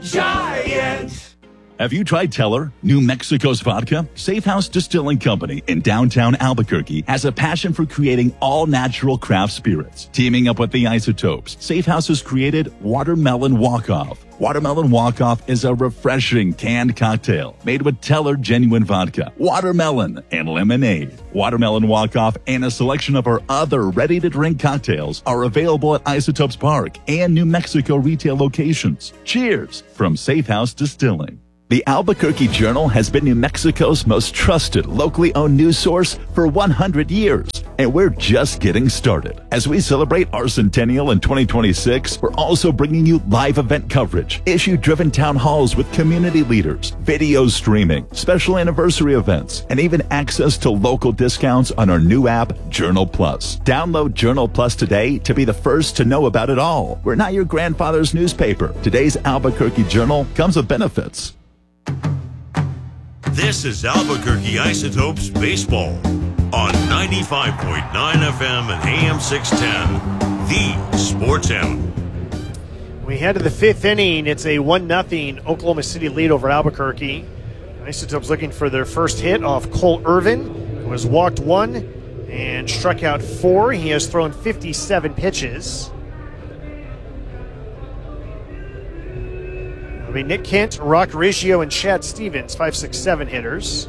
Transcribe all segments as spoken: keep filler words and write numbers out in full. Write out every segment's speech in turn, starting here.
Giant! Have you tried Teller, New Mexico's vodka? Safe House Distilling Company in downtown Albuquerque has a passion for creating all-natural craft spirits. Teaming up with the Isotopes, Safe House has created Watermelon Walk-Off. Watermelon Walk-Off is a refreshing canned cocktail made with Teller genuine vodka, watermelon, and lemonade. Watermelon Walk-Off and a selection of our other ready-to-drink cocktails are available at Isotopes Park and New Mexico retail locations. Cheers from Safe House Distilling. The Albuquerque Journal has been New Mexico's most trusted, locally owned news source for one hundred years, and we're just getting started. As we celebrate our centennial in twenty twenty-six, we're also bringing you live event coverage, issue-driven town halls with community leaders, video streaming, special anniversary events, and even access to local discounts on our new app, Journal Plus. Download Journal Plus today to be the first to know about it all. We're not your grandfather's newspaper. Today's Albuquerque Journal comes with benefits. This is Albuquerque Isotopes Baseball on ninety-five point nine F M and A M six ten, the Sports Animal. We head to the fifth inning. It's a one nothing Oklahoma City lead over Albuquerque. Isotopes looking for their first hit off Cole Irvin, who has walked one and struck out four. He has thrown fifty-seven pitches. It'll be Nick Kent, Rock Riggio, and Chad Stevens, five six seven hitters.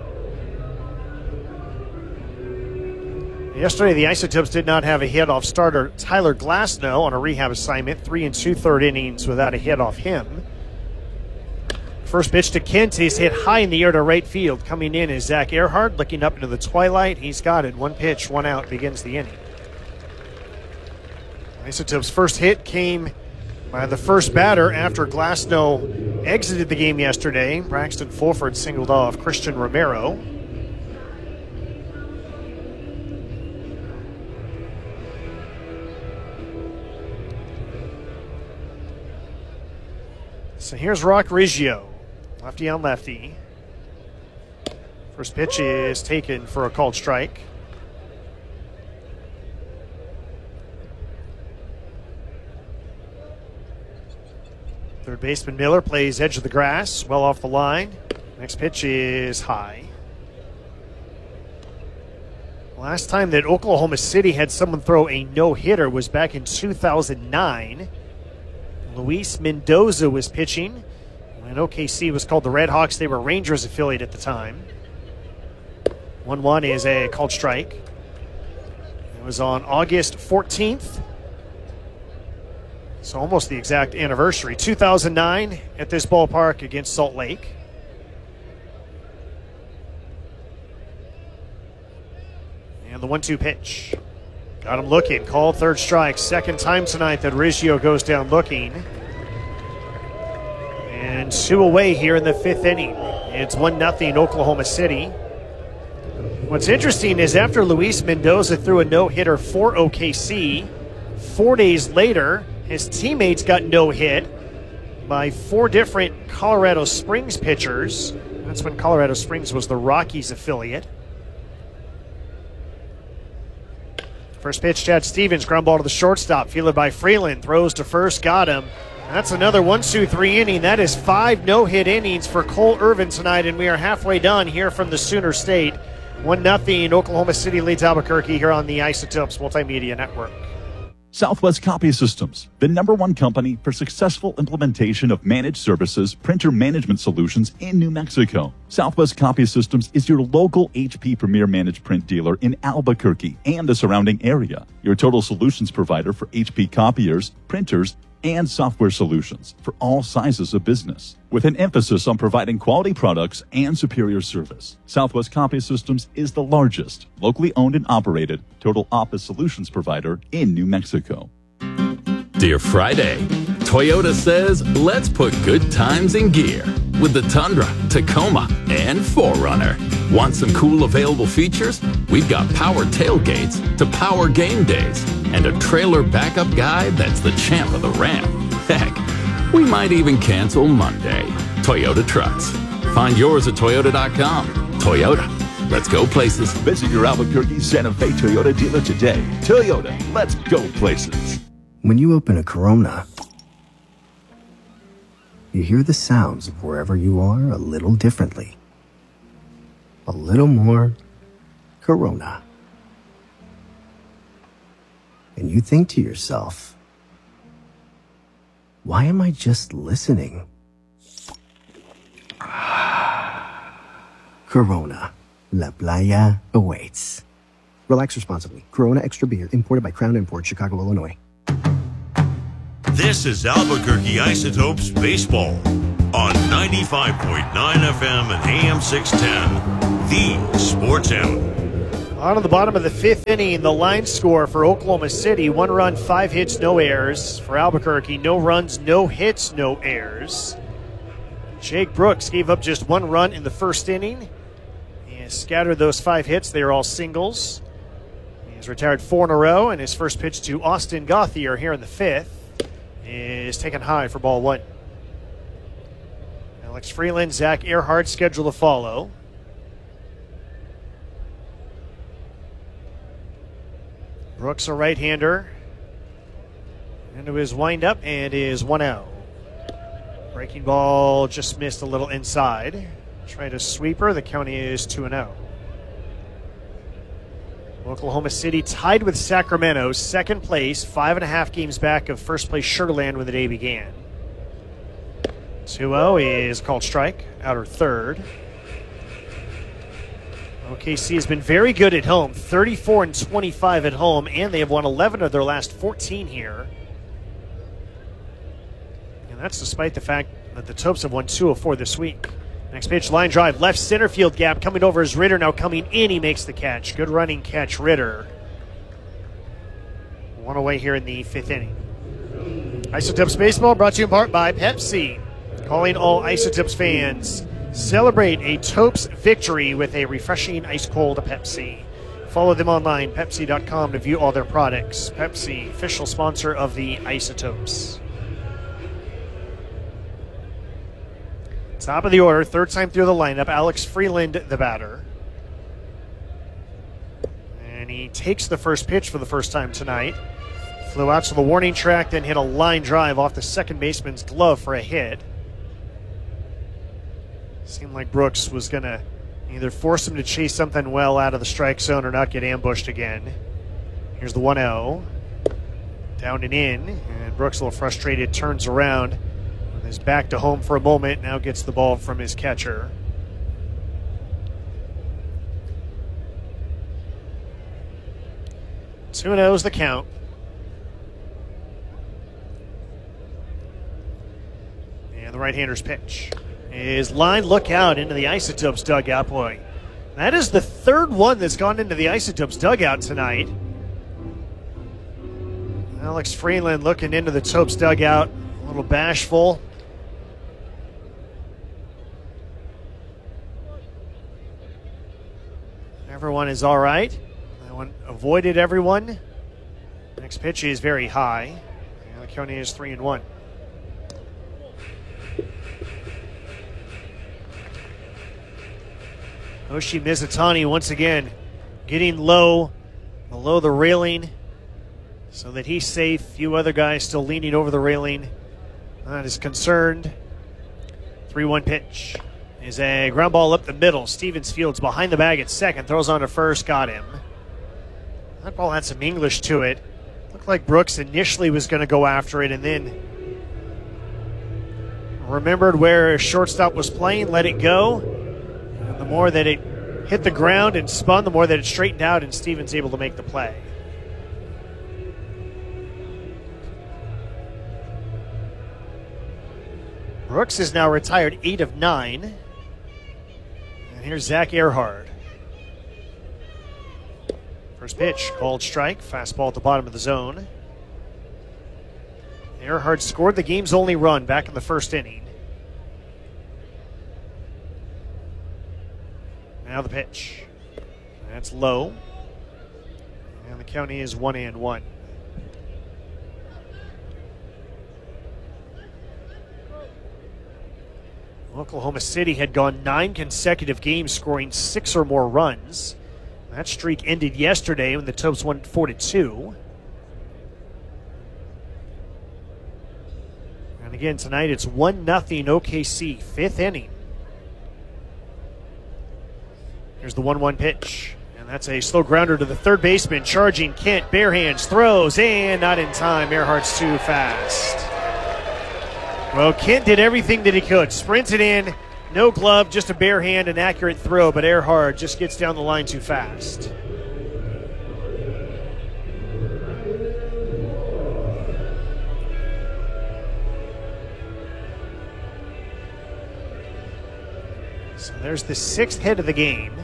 Yesterday, the Isotopes did not have a hit off starter Tyler Glasnow on a rehab assignment, three and two-third innings without a hit off him. First pitch to Kent is hit high in the air to right field. Coming in is Zach Earhart, looking up into the twilight. He's got it. One pitch, one out, begins the inning. Isotopes' first hit came by the first batter after Glasnow exited the game yesterday. Braxton Fulford singled off Christian Romero. So here's Rock Riggio, lefty on lefty. First pitch is taken for a called strike. Third baseman Miller plays edge of the grass, well off the line. Next pitch is high. Last time that Oklahoma City had someone throw a no-hitter was back in two thousand nine. Luis Mendoza was pitching when O K C was called the Red Hawks. They were Rangers affiliate at the time. one one is a called strike. It was on August fourteenth. So almost the exact anniversary. two thousand nine at this ballpark against Salt Lake. And the one two pitch. Got him looking. Called third strike. Second time tonight that Riggio goes down looking. And two away here in the fifth inning. It's one nothing Oklahoma City. What's interesting is after Luis Mendoza threw a no-hitter for O K C, four days later, his teammates got no-hit by four different Colorado Springs pitchers. That's when Colorado Springs was the Rockies affiliate. First pitch, Chad Stevens, ground ball to the shortstop, fielded by Freeland, throws to first, got him. That's another one two three inning. That is five no-hit innings for Cole Irvin tonight, and we are halfway done here from the Sooner State. one nothing Oklahoma City leads Albuquerque here on the Isotopes Multimedia Network. Southwest Copy Systems, the number one company for successful implementation of managed services printer management solutions in New Mexico. Southwest Copy Systems is your local H P Premier Managed Print dealer in Albuquerque and the surrounding area. Your total solutions provider for H P copiers, printers, and software solutions for all sizes of business, with an emphasis on providing quality products and superior service. Southwest Copy Systems is the largest, locally owned and operated total office solutions provider in New Mexico. Dear Friday, Toyota says, let's put good times in gear with the Tundra, Tacoma, and four runner. Want some cool available features? We've got power tailgates to power game days and a trailer backup guide that's the champ of the ramp. Heck, we might even cancel Monday. Toyota Trucks. Find yours at toyota dot com. Toyota, let's go places. Visit your Albuquerque Santa Fe Toyota dealer today. Toyota, let's go places. When you open a Corona, you hear the sounds of wherever you are a little differently. A little more Corona. And you think to yourself, why am I just listening? Corona. La Playa awaits. Relax responsibly. Corona Extra Beer, imported by Crown Imports, Chicago, Illinois. This is Albuquerque Isotopes Baseball on ninety-five point nine F M and A M six ten, the Sports Animal. On to the bottom of the fifth inning, the line score for Oklahoma City, one run, five hits, no errors. For Albuquerque, no runs, no hits, no errors. Jake Brooks gave up just one run in the first inning. He has scattered those five hits. They are all singles. He has retired four in a row, and his first pitch to Austin Gauthier here in the fifth is taken high for ball one. Alex Freeland, Zach Earhart scheduled to follow. Brooks, a right-hander, into his windup, and is one out. Breaking ball just missed a little inside. Tried a sweeper. The count is two and oh. Oklahoma City tied with Sacramento, second place, five and a half games back of first place Sugarland when the day began. two oh is called strike, outer third. O K C has been very good at home, thirty-four and twenty-five at home, and they have won eleven of their last fourteen here. And that's despite the fact that the Topes have won two of four this week. Next pitch, line drive, left center field gap, coming over is Ritter, now coming in, he makes the catch. Good running catch, Ritter. One away here in the fifth inning. Isotopes Baseball brought to you in part by Pepsi. Calling all Isotopes fans, celebrate a Topes victory with a refreshing ice-cold Pepsi. Follow them online, Pepsi dot com, to view all their products. Pepsi, official sponsor of the Isotopes. Top of the order, third time through the lineup, Alex Freeland, the batter. And he takes the first pitch for the first time tonight. Flew out to the warning track, then hit a line drive off the second baseman's glove for a hit. Seemed like Brooks was going to either force him to chase something well out of the strike zone or not get ambushed again. Here's the one oh. Down and in, and Brooks, a little frustrated, turns around. Is back to home for a moment, now gets the ball from his catcher. two and oh is the count. And the right-hander's pitch is line, look out into the Isotopes dugout. Boy, that is the third one that's gone into the Isotopes dugout tonight. Alex Freeland looking into the Topes dugout, a little bashful. Everyone is all right. That one avoided everyone. Next pitch is very high. And the count is three and one. Oshi Mizutani once again getting low, below the railing, so that he's safe. Few other guys still leaning over the railing. Not as concerned. three one pitch is a ground ball up the middle. Stevens Fields behind the bag at second, throws on to first, got him. That ball had some English to it. Looked like Brooks initially was going to go after it and then remembered where shortstop was playing, let it go. And the more that it hit the ground and spun, the more that it straightened out, and Stevens able to make the play. Brooks is now retired eight of nine. And here's Zach Earhart. First pitch, called strike. Fastball at the bottom of the zone. Earhart scored the game's only run back in the first inning. Now the pitch. That's low. And the count is one and one. Oklahoma City had gone nine consecutive games scoring six or more runs. That streak ended yesterday when the Topes won four to two. And And again, tonight it's one nothing O K C, fifth inning. Here's the one one pitch. And that's a slow grounder to the third baseman. Charging Kent, bare hands, throws, and not in time. Earhart's too fast. Well, Kent did everything that he could. Sprinted in, no glove, just a bare hand, an accurate throw, but Earhart just gets down the line too fast. So there's the sixth hit of the game.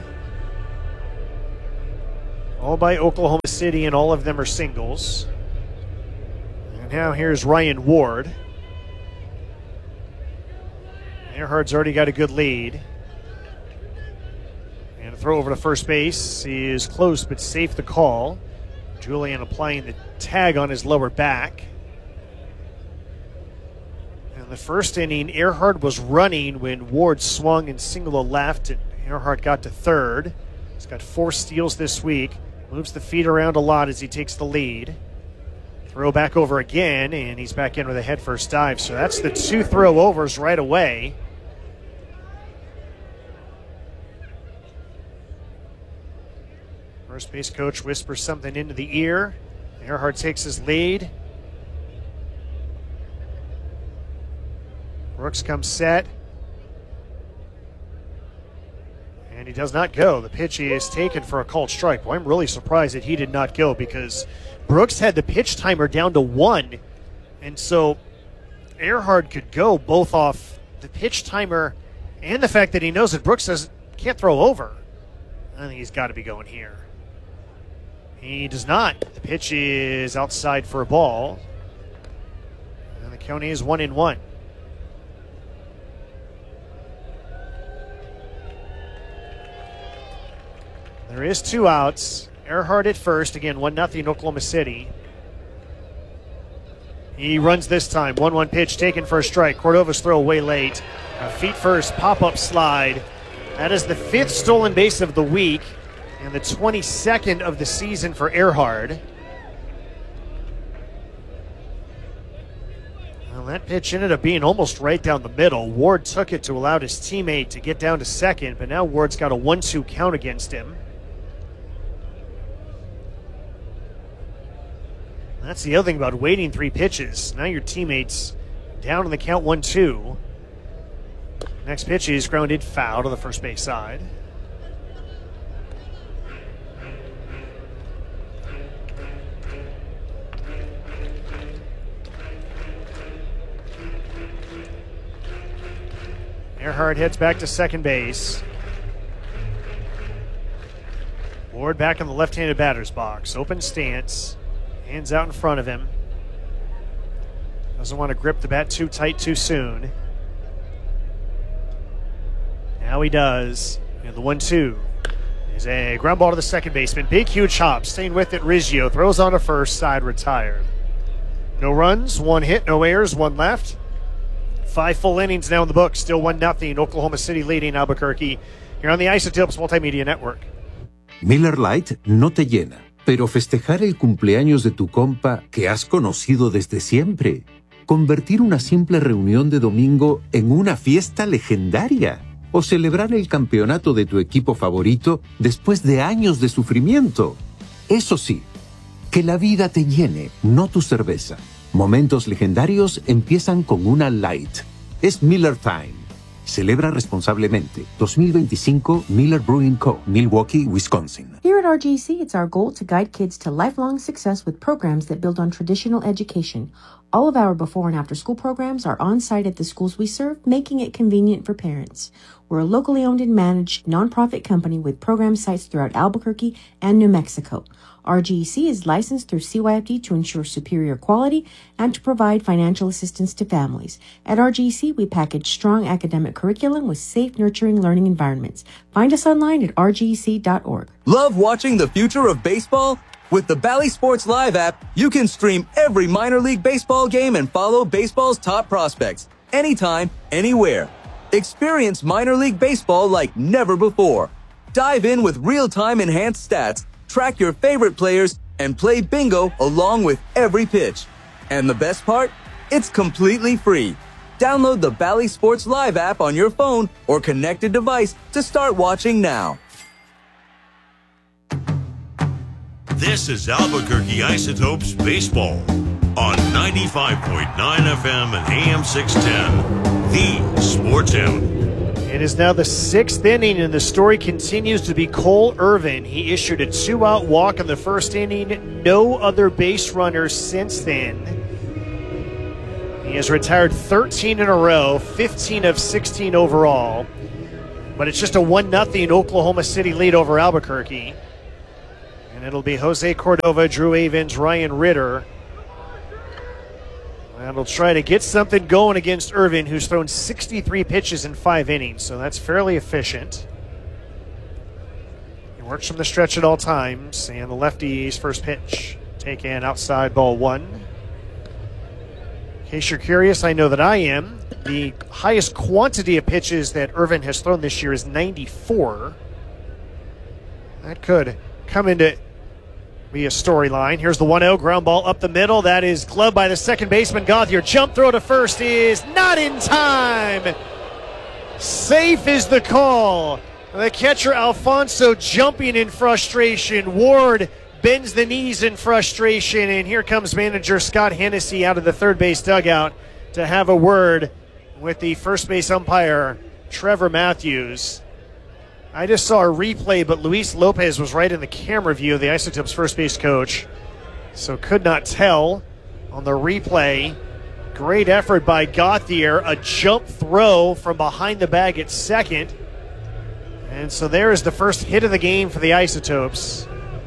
All by Oklahoma City, and all of them are singles. And now here's Ryan Ward. Earhart's already got a good lead. And a throw over to first base is close but safe the call. Julian applying the tag on his lower back. In the first inning, Earhart was running when Ward swung and singled a left, and Earhart got to third. He's got four steals this week. Moves the feet around a lot as he takes the lead. Throw back over again, and he's back in with a head first dive. So that's the two throw overs right away. First base coach whispers something into the ear. Earhart takes his lead. Brooks comes set. And he does not go. The pitch is taken for a called strike. Well, I'm really surprised that he did not go, because Brooks had the pitch timer down to one. And so Earhart could go both off the pitch timer and the fact that he knows that Brooks doesn't, can't throw over. I think he's got to be going here. He does not. The pitch is outside for a ball. And the count is one and one. There is two outs. Earhart at first. Again, one nothing Oklahoma City. He runs this time. one one pitch taken for a strike. Cordova's throw way late. A feet first pop-up slide. That is the fifth stolen base of the week and the twenty-second of the season for Earhart. Well, that pitch ended up being almost right down the middle. Ward took it to allow his teammate to get down to second, but now Ward's got a one two count against him. That's the other thing about waiting three pitches. Now your teammate's down in the count one two. Next pitch is grounded foul to the first base side. Earhart heads back to second base. Ward back in the left-handed batter's box. Open stance. Hands out in front of him. Doesn't want to grip the bat too tight too soon. Now he does. And the one two is a ground ball to the second baseman. Big, huge hop. Staying with it, Riggio throws on to first, side retired. No runs, one hit, no errors, one left. Five full innings now in the book. Still one nothing. Oklahoma City leading Albuquerque. Here on the Isotopes Multimedia Network. Miller Lite no te llena, pero festejar el cumpleaños de tu compa que has conocido desde siempre. Convertir una simple reunión de domingo en una fiesta legendaria. O celebrar el campeonato de tu equipo favorito después de años de sufrimiento. Eso sí, que la vida te llene, no tu cerveza. Momentos legendarios empiezan con una Light. Es Miller Time. Celebra responsablemente. dos mil veinticinco Miller Brewing Co., Milwaukee, Wisconsin. Here at R G C, it's our goal to guide kids to lifelong success with programs that build on traditional education. All of our before and after school programs are on site at the schools we serve, making it convenient for parents. We're a locally owned and managed nonprofit company with program sites throughout Albuquerque and New Mexico. R G C is licensed through C Y F D to ensure superior quality and to provide financial assistance to families. At R G C, we package strong academic curriculum with safe, nurturing learning environments. Find us online at r g c dot org. Love watching the future of baseball? With the Bally Sports Live app, you can stream every minor league baseball game and follow baseball's top prospects anytime, anywhere. Experience minor league baseball like never before. Dive in with real-time enhanced stats, track your favorite players, and play bingo along with every pitch. And the best part? It's completely free. Download the Bally Sports Live app on your phone or connected device to start watching now. This is Albuquerque Isotopes Baseball on ninety-five point nine F M and A M six ten, the Sports Animal. It is now the sixth inning, and the story continues to be Cole Irvin. He issued a two-out walk in the first inning. No other base runners since then. He has retired thirteen in a row, fifteen of sixteen overall. But it's just a one nothing Oklahoma City lead over Albuquerque. And it'll be Jose Cordova, Drew Avens, Ryan Ritter. And we'll try to get something going against Irvin, who's thrown sixty-three pitches in five innings, so that's fairly efficient. He works from the stretch at all times, and the lefty's first pitch taken outside, ball one. In case you're curious, I know that I am. The highest quantity of pitches that Irvin has thrown this year is ninety-four. That could come into be a storyline. Here's the one oh, ground ball up the middle. That is gloved by the second baseman, Gauthier. Jump throw to first is not in time. Safe is the call. The catcher, Alfonso, jumping in frustration. Ward bends the knees in frustration, and here comes manager Scott Hennessy out of the third base dugout to have a word with the first base umpire, Trevor Matthews. I just saw a replay, but Luis Lopez was right in the camera view of the Isotopes first base coach, so could not tell on the replay. Great effort by Gauthier, a jump throw from behind the bag at second. And so there is the first hit of the game for the Isotopes.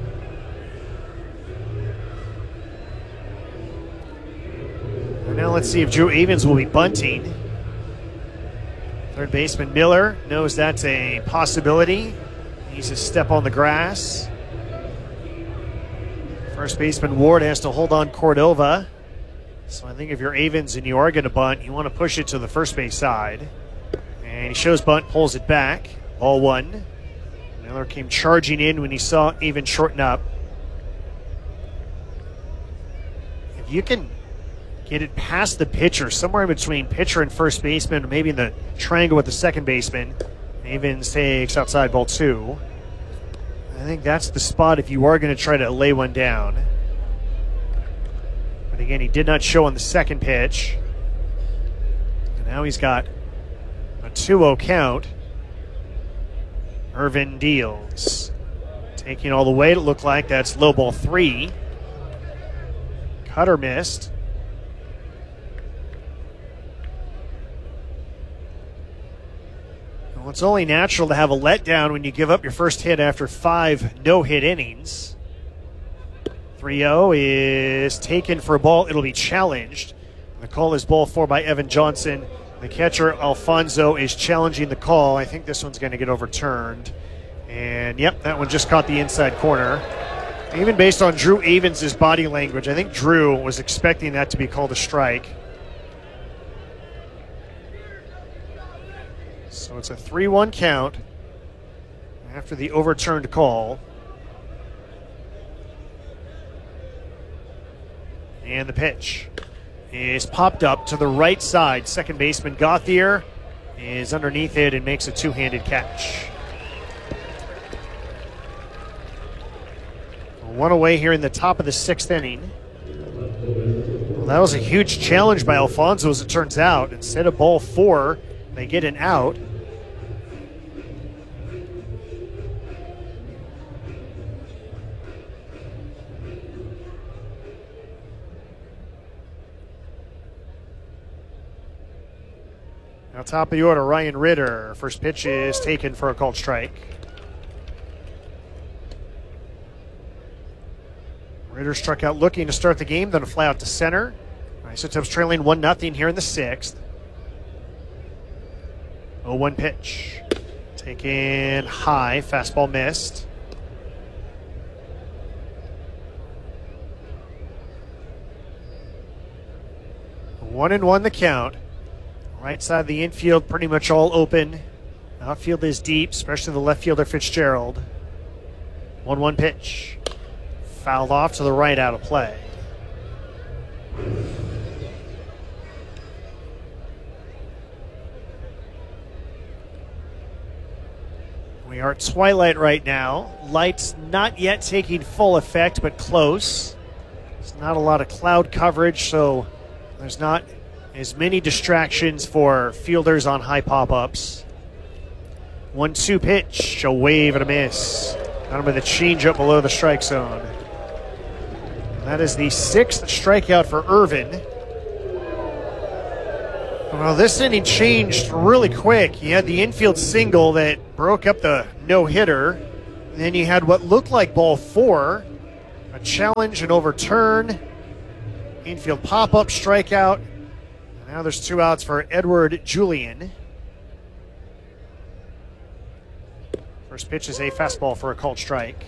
And now let's see if Drew Avens will be bunting. Third baseman Miller knows that's a possibility. Needs to step on the grass. First baseman Ward has to hold on Cordova. So I think if you're Avens and you are going to bunt, you want to push it to the first base side. And he shows bunt, pulls it back. Ball one. Miller came charging in when he saw Avens shorten up. If you can get it past the pitcher, somewhere in between pitcher and first baseman, maybe in the triangle with the second baseman. Avens takes outside, ball two. I think that's the spot if you are going to try to lay one down. But again, he did not show on the second pitch. And now he's got a two oh count. Irvin deals. Taking all the way, it looked like that's low ball three. Cutter missed. Well, it's only natural to have a letdown when you give up your first hit after five no-hit innings. three oh is taken for a ball. It'll be challenged. The call is ball four by Evan Johnson. The catcher, Alfonso, is challenging the call. I think this one's going to get overturned. And, yep, that one just caught the inside corner. Even based on Drew Avens' body language, I think Drew was expecting that to be called a strike. So it's a three one count after the overturned call. And the pitch is popped up to the right side. Second baseman Gauthier is underneath it and makes a two-handed catch. One away here in the top of the sixth inning. Well, that was a huge challenge by Alfonso, as it turns out. Instead of ball four, they get an out. Now, top of the order, Ryan Ritter. First pitch is taken for a called strike. Ritter struck out looking to start the game, then a fly out to center. Isotopes trailing one nothing here in the sixth. oh one pitch. Taken high, fastball missed. One and one the count. Right side of the infield pretty much all open. Outfield is deep, especially the left fielder Fitzgerald. one one pitch. Fouled off to the right, out of play. We are at twilight right now. Lights not yet taking full effect, but close. There's not a lot of cloud coverage, so there's not as many distractions for fielders on high pop-ups. one two pitch, a wave and a miss. Got him with a changeup below the strike zone. That is the sixth strikeout for Irvin. Well, this inning changed really quick. You had the infield single that broke up the no-hitter. Then you had what looked like ball four, a challenge and overturn, infield pop-up strikeout. And now there's two outs for Edward Julian. First pitch is a fastball for a called strike.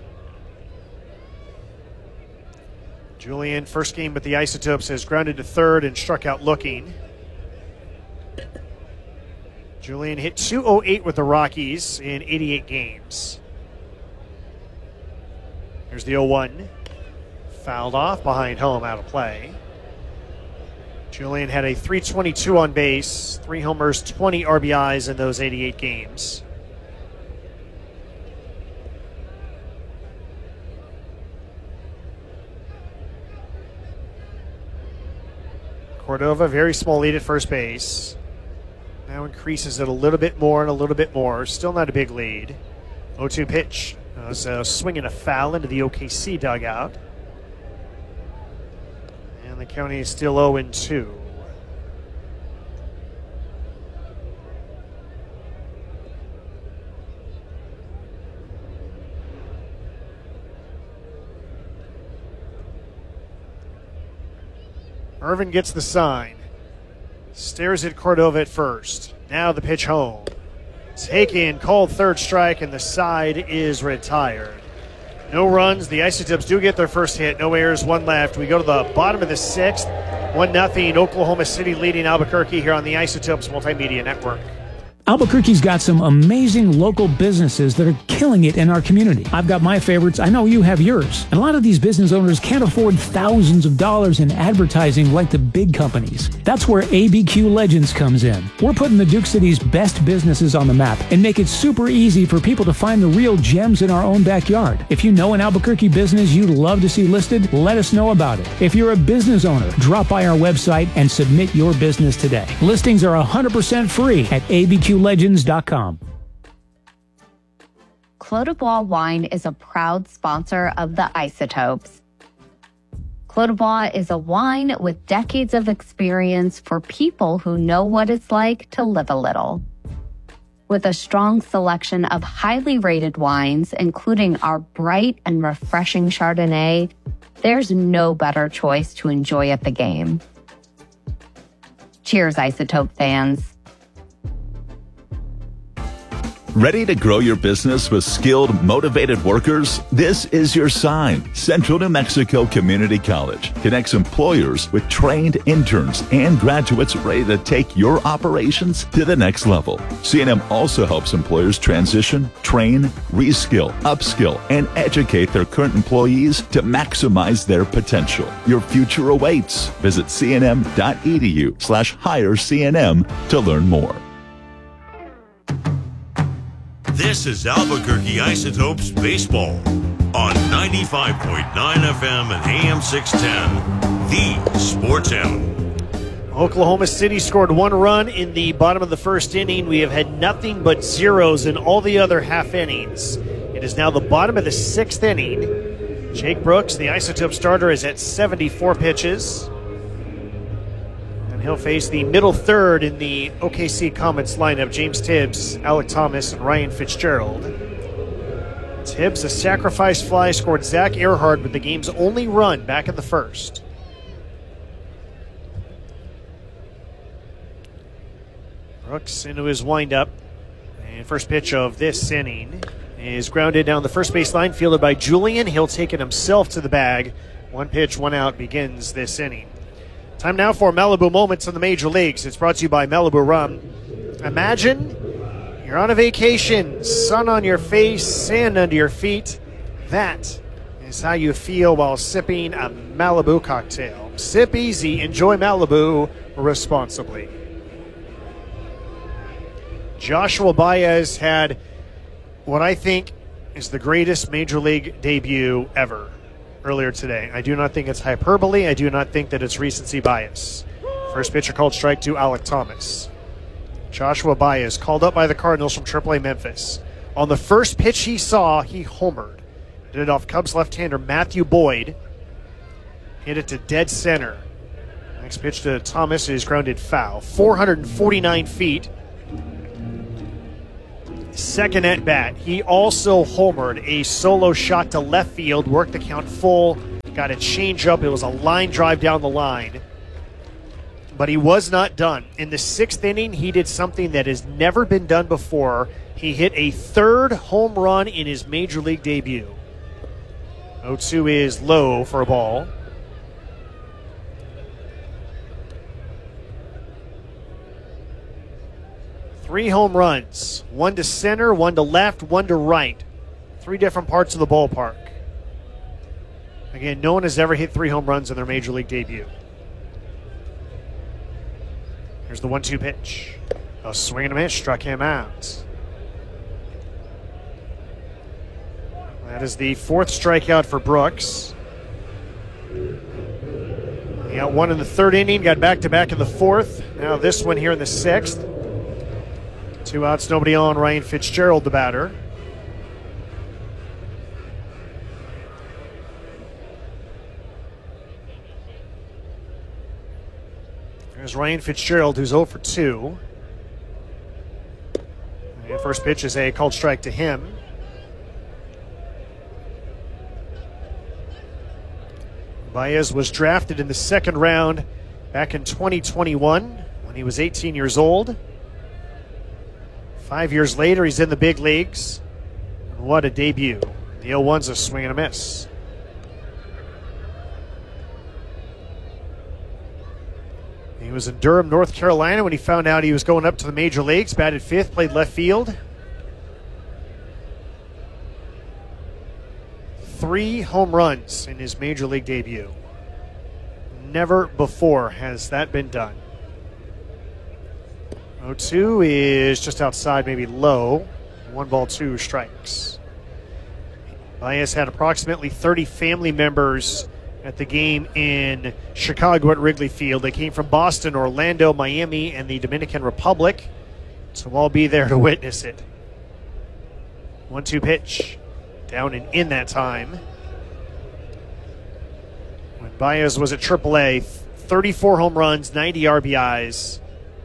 Julian, first game with the Isotopes, has grounded to third and struck out looking. Julian hit two oh eight with the Rockies in eighty-eight games. Here's the oh one. Fouled off behind home, out of play. Julian had a three twenty-two on base, three homers, twenty R B Is in those eighty-eight games. Cordova, very small lead at first base. Now increases it a little bit more and a little bit more. Still not a big lead. oh two pitch. Uh, was a swing and a foul into the O K C dugout. And the count is still oh and two. Irvin gets the sign. Stares at Cordova at first. Now the pitch home. Taken, called third strike, and the side is retired. No runs. The Isotopes do get their first hit. No errors, one left. We go to the bottom of the sixth. one nothing. Oklahoma City leading Albuquerque here on the Isotopes Multimedia Network. Albuquerque's got some amazing local businesses that are killing it in our community. I've got my favorites. I know you have yours. And a lot of these business owners can't afford thousands of dollars in advertising like the big companies. That's where A B Q Legends comes in. We're putting the Duke City's best businesses on the map and make it super easy for people to find the real gems in our own backyard. If you know an Albuquerque business you'd love to see listed, let us know about it. If you're a business owner, drop by our website and submit your business today. Listings are one hundred percent free at A B Q legends dot com. Clos du Bois Wine is a proud sponsor of the Isotopes. Clos du Bois is a wine with decades of experience for people who know what it's like to live a little. With a strong selection of highly rated wines, including our bright and refreshing Chardonnay, there's no better choice to enjoy at the game. Cheers, Isotope fans. Ready to grow your business with skilled, motivated workers? This is your sign. Central New Mexico Community College connects employers with trained interns and graduates ready to take your operations to the next level. C N M also helps employers transition, train, reskill, upskill, and educate their current employees to maximize their potential. Your future awaits. Visit cnm.edu slash hire CNM to learn more. This is Albuquerque Isotopes Baseball on ninety-five point nine F M and A M six ten, the Sports Animal. Oklahoma City scored one run in the bottom of the first inning. We have had nothing but zeros in all the other half innings. It is now the bottom of the sixth inning. Jake Brooks, the Isotope starter, is at seventy-four pitches. And he'll face the middle third in the O K C Comets lineup: James Tibbs, Alec Thomas, and Ryan Fitzgerald. Tibbs, a sacrifice fly, scored Zach Earhart with the game's only run back in the first. Brooks into his windup. And first pitch of this inning is grounded down the first base line, fielded by Julian. He'll take it himself to the bag. One pitch, one out begins this inning. Time now for Malibu Moments in the Major Leagues. It's brought to you by Malibu Rum. Imagine you're on a vacation, sun on your face, sand under your feet. That is how you feel while sipping a Malibu cocktail. Sip easy, enjoy Malibu responsibly. Joshua Baez had what I think is the greatest Major League debut ever earlier today. I do not think it's hyperbole. I do not think that it's recency bias. First pitcher called strike to Alek Thomas. Joshua Baez called up by the Cardinals from triple A Memphis. On the first pitch he saw, he homered. Did it off Cubs left-hander Matthew Boyd. Hit it to dead center. Next pitch to Thomas is grounded foul. four hundred forty-nine feet. Second at bat, he also homered. A solo shot to left field, worked the count full, got a changeup. It was a line drive down the line. But he was not done. In the sixth inning, he did something that has never been done before. He hit a third home run in his Major League debut. oh two is low for a ball. Three home runs. One to center, one to left, one to right. Three different parts of the ballpark. Again, no one has ever hit three home runs in their Major League debut. Here's the one two pitch. A swing and a miss, struck him out. That is the fourth strikeout for Brooks. He got one in the third inning, got back-to-back in the fourth. Now this one here in the sixth. Two outs, nobody on. Ryan Fitzgerald, the batter. There's Ryan Fitzgerald, who's oh for two. And first pitch is a called strike to him. Baez was drafted in the second round back in twenty twenty-one when he was eighteen years old. Five years later, he's in the big leagues. What a debut. The oh one's a swing and a miss. He was in Durham, North Carolina when he found out he was going up to the major leagues. Batted fifth, played left field. Three home runs in his major league debut. Never before has that been done. oh two is just outside, maybe low. One ball, two strikes. Baez had approximately thirty family members at the game in Chicago at Wrigley Field. They came from Boston, Orlando, Miami, and the Dominican Republic. So we'll all be there to witness it. one two pitch. Down and in that time. When Baez was at triple A, thirty-four home runs, ninety R B Is,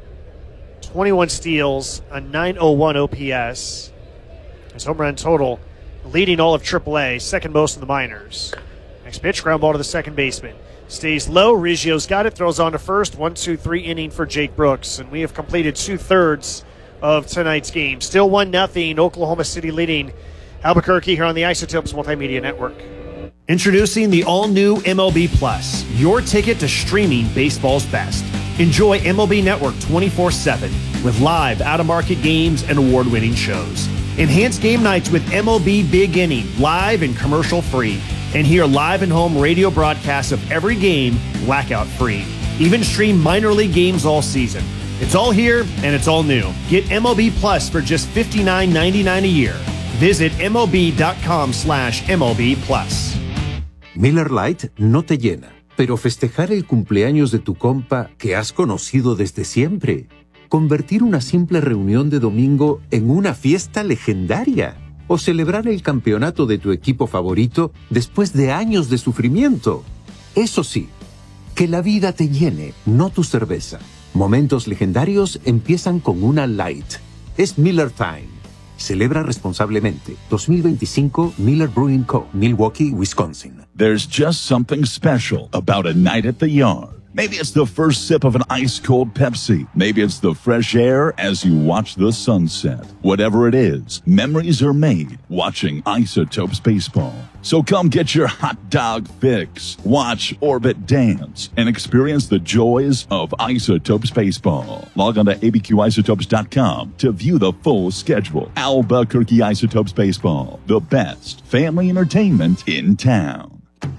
twenty-one steals, a nine oh one O P S. His home run total leading all of triple A, second most in the minors. Next pitch, ground ball to the second baseman. Stays low, Riggio's got it, throws on to first. one two three inning for Jake Brooks. And we have completed two-thirds of tonight's game. Still one nothing, Oklahoma City leading Albuquerque here on the Isotopes Multimedia Network. Introducing the all-new M L B Plus, your ticket to streaming baseball's best. Enjoy M L B Network twenty-four seven with live, out-of-market games and award-winning shows. Enhance game nights with M L B Big Inning, live and commercial-free. And hear live and home radio broadcasts of every game, blackout-free. Even stream minor league games all season. It's all here and it's all new. Get M L B Plus for just fifty-nine ninety-nine a year. Visit mlb.com slash MLB Plus. Miller Lite no te llena, pero festejar el cumpleaños de tu compa que has conocido desde siempre. Convertir una simple reunión de domingo en una fiesta legendaria. O celebrar el campeonato de tu equipo favorito después de años de sufrimiento. Eso sí, que la vida te llene, no tu cerveza. Momentos legendarios empiezan con una Light. Es Miller Time. Celebra responsablemente. dos mil veinticinco Miller Brewing Co., Milwaukee, Wisconsin. There's just something special about a night at the yard. Maybe it's the first sip of an ice-cold Pepsi. Maybe it's the fresh air as you watch the sunset. Whatever it is, memories are made watching Isotopes Baseball. So come get your hot dog fix, watch Orbit dance, and experience the joys of Isotopes Baseball. Log on to A B Q isotopes dot com to view the full schedule. Albuquerque Isotopes Baseball, the best family entertainment in town.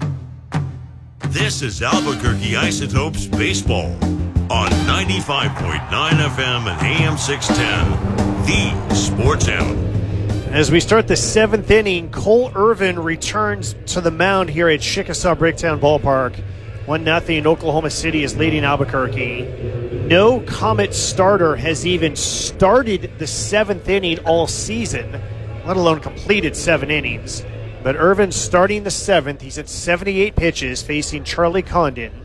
This is Albuquerque Isotopes Baseball on ninety-five point nine F M and A M six ten, the Sports Animal. As we start the seventh inning, Cole Irvin returns to the mound here at Chickasaw Bricktown Ballpark. one nothing, Oklahoma City is leading Albuquerque. No Comet starter has even started the seventh inning all season, let alone completed seven innings. But Irvin starting the seventh. He's at seventy-eight pitches, facing Charlie Condon.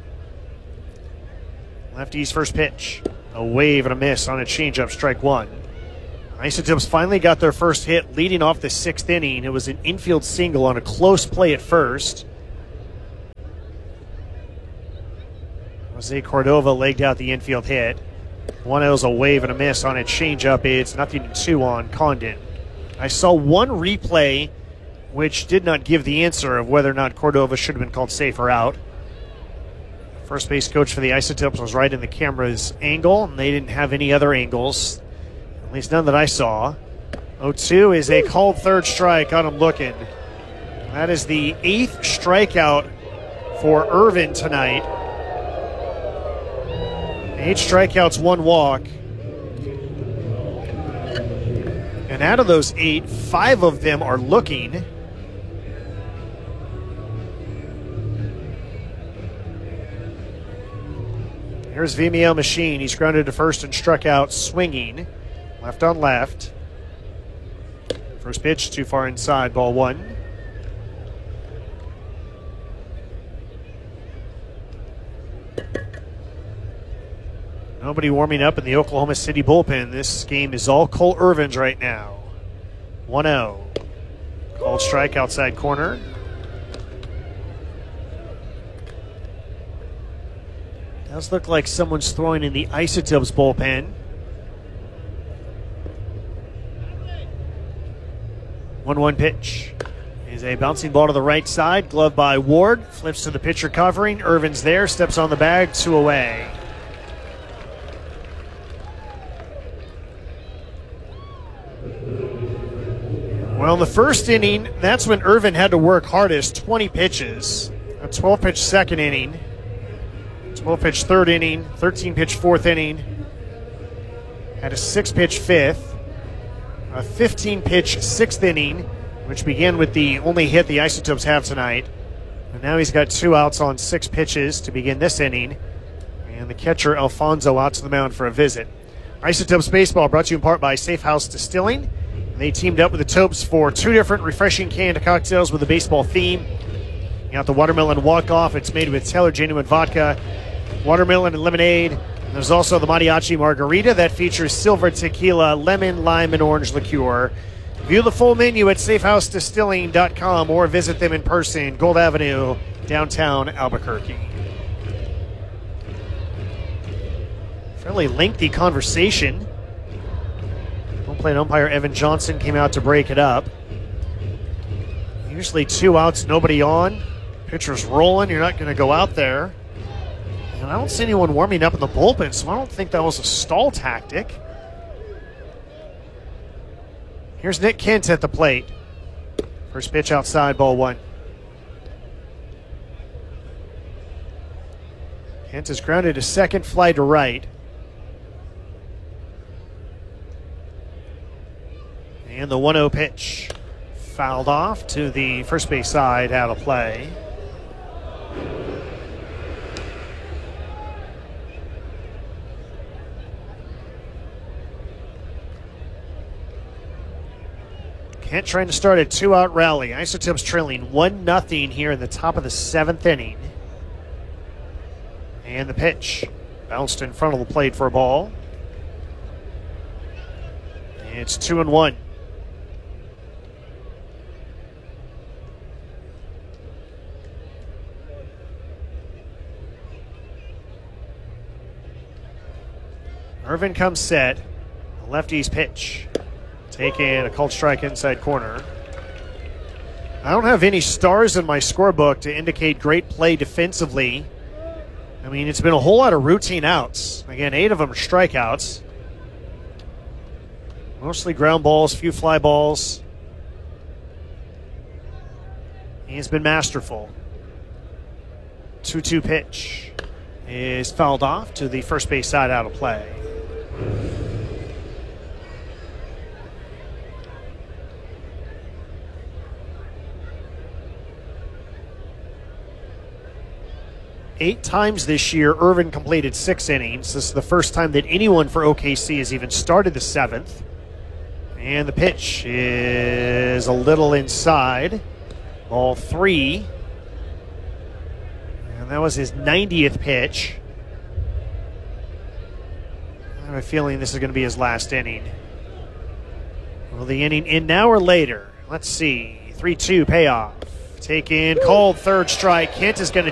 Lefty's first pitch. A wave and a miss on a changeup, strike one. Isotopes finally got their first hit leading off the sixth inning. It was an infield single on a close play at first. Jose Cordova legged out the infield hit. one oh's a wave and a miss on a changeup. It's nothing to two on Condon. I saw one replay which did not give the answer of whether or not Cordova should have been called safe or out. First base coach for the Isotopes was right in the camera's angle, and they didn't have any other angles, at least none that I saw. oh two is a called third strike on him looking. That is the eighth strikeout for Irvin tonight. Eight strikeouts, one walk. And out of those eight, five of them are looking. Here's Vimeo Machine. He's grounded to first and struck out swinging. Left on left. First pitch too far inside, ball one. Nobody warming up in the Oklahoma City bullpen. This game is all Cole Irvin's right now. one oh. Called strike outside corner. Does look like someone's throwing in the Isotopes bullpen. one one pitch. Is a bouncing ball to the right side. Glove by Ward. Flips to the pitcher covering. Irvin's there. Steps on the bag. Two away. Well, in the first inning, that's when Irvin had to work hardest. twenty pitches. A twelve pitch second inning. twelve pitch third inning, thirteen pitch fourth inning, had a six pitch fifth, a fifteen pitch sixth inning, which began with the only hit the Isotopes have tonight. And now he's got two outs on six pitches to begin this inning. And the catcher, Alfonso, out to the mound for a visit. Isotopes Baseball brought to you in part by Safe House Distilling. They teamed up with the Topes for two different refreshing canned cocktails with a baseball theme. You got the Watermelon Walk-Off. It's made with Taylor Genuine Vodka, watermelon and lemonade. And there's also the Mariachi Margarita that features silver tequila, lemon, lime, and orange liqueur. View the full menu at safe house distilling dot com or visit them in person, Gold Avenue, downtown Albuquerque. Fairly lengthy conversation. Home plate umpire Evan Johnson came out to break it up. Usually two outs, nobody on. Pitcher's rolling. You're not going to go out there. And I don't see anyone warming up in the bullpen, so I don't think that was a stall tactic. Here's Nick Kent at the plate. First pitch outside, ball one. Kent is grounded to second, fly to right. And the one oh pitch. Fouled off to the first base side, out of play. Kent trying to start a two-out rally. Isotopes trailing one nothing here in the top of the seventh inning. And the pitch. Bounced in front of the plate for a ball. It's two and one. Irvin comes set. The lefty's pitch. Taking a called strike inside corner. I don't have any stars in my scorebook to indicate great play defensively. I mean, it's been a whole lot of routine outs. Again, eight of them are strikeouts. Mostly ground balls, few fly balls. He's been masterful. two two pitch is fouled off to the first base side, out of play. Eight times this year, Irvin completed six innings. This is the first time that anyone for O K C has even started the seventh. And the pitch is a little inside. Ball three. And that was his ninetieth pitch. I have a feeling this is going to be his last inning. Will the inning end now or later? Let's see. three two payoff. Taken, called, third strike. Kent is going to